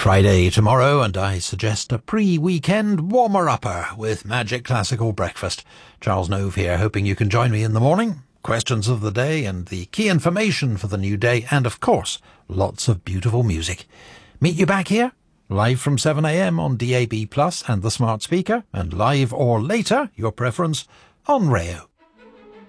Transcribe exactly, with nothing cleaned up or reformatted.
Friday tomorrow, and I suggest a pre-weekend warmer-upper with Magic Classical Breakfast. Charles Nove here, hoping you can join me in the morning. Questions of the day and the key information for the new day, and of course, lots of beautiful music. Meet you back here, live from seven a m on D A B plus and the smart speaker, and live or later, your preference, on Rayo.